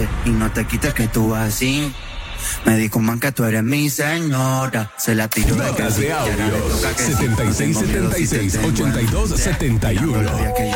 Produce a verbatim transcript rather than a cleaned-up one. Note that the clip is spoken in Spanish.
quítate y no te quites que tú vas así. Me dijo man que tú eres mi señora. Se la tiró de Notas que de sí, audio ahora le toca que sí. setenta y seis No tengo miedo setenta y si te seis tengo ochenta y dos enfrente. setenta y uno. Mira,